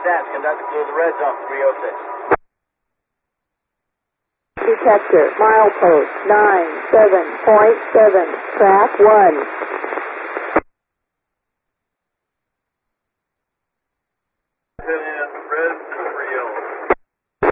Stats, conductor clear the red zone, 306. Detector, milepost 97.7, track 1. Red